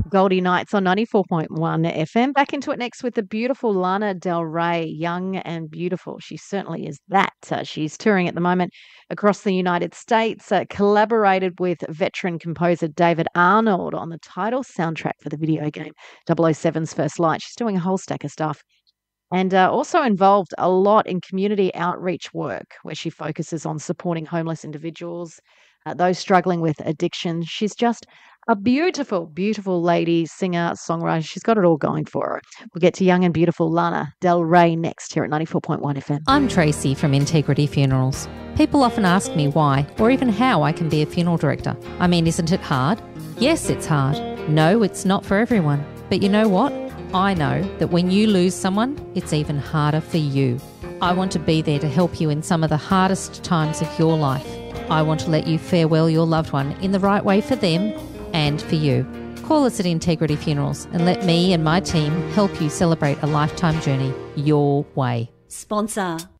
Goldie Nights on 94.1 FM. Back into it next with the beautiful Lana Del Rey, young and beautiful. She certainly is that. She's touring at the moment across the United States, collaborated with veteran composer David Arnold on the title soundtrack for the video game 007's First Light. She's doing a whole stack of stuff. And also involved a lot in community outreach work where she focuses on supporting homeless individuals, those struggling with addiction. She's just a beautiful, beautiful lady, singer, songwriter. She's got it all going for her. We'll get to young and beautiful Lana Del Rey next here at 94.1 FM. I'm Tracy from Integrity Funerals. People often ask me why or even how I can be a funeral director. I mean, isn't it hard? Yes, it's hard. No, it's not for everyone. But you know what? I know that when you lose someone, it's even harder for you. I want to be there to help you in some of the hardest times of your life. I want to let you farewell your loved one in the right way for them and for you. Call us at Integrity Funerals and let me and my team help you celebrate a lifetime journey your way. Sponsor